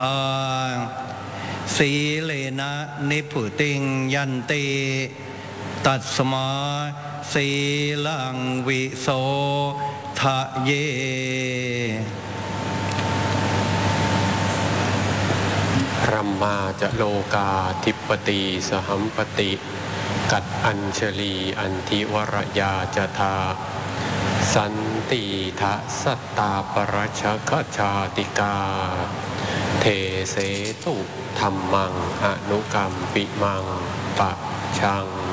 สีเลนะนิพุติงยันติตัสมาสีลังวิโสทะเยรัมมาจะโลกาธิปติสหัมปติกัดอัญชลีอันทิวรยาจทาสันติทะสัตตาปรัชคชาติกาเทเสตุธรรมังอนุกรรมปิมังปะชัง